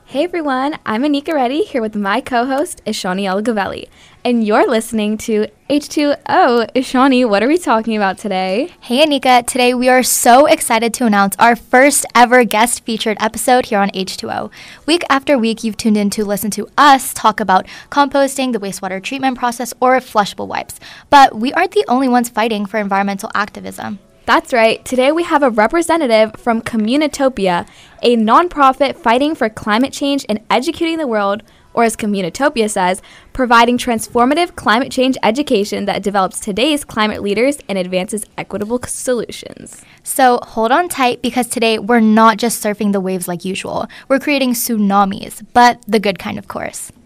Hey everyone, I'm Anika Reddy here with my co-host Ishani Elgavelli, and you're listening to H2O. Ishani, what are we talking about today? Hey Anika, today we are so excited to announce our first ever guest featured episode here on H2O. Week after week, you've tuned in to listen to us talk about composting, the wastewater treatment process, or flushable wipes. But we aren't the only ones fighting for environmental activism. That's right. Today we have a representative from Communitopia, a nonprofit fighting for climate change and educating the world, or as Communitopia says, providing transformative climate change education that develops today's climate leaders and advances equitable solutions. So hold on tight, because today we're not just surfing the waves like usual. We're creating tsunamis, but the good kind, of course.